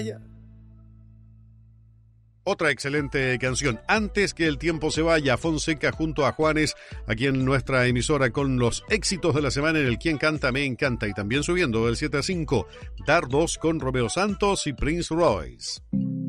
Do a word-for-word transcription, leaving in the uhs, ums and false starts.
Otra excelente canción. Antes que el tiempo se vaya, Fonseca junto a Juanes, aquí en nuestra emisora con los éxitos de la semana en el Quien Canta Me Encanta. Y también subiendo del siete a cinco, Dardos con Romeo Santos y Prince Royce.